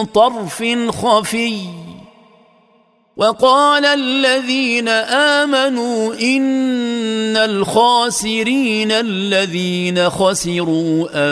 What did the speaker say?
طرف خفي وقال الذين آمنوا إن الخاسرين الذين خسروا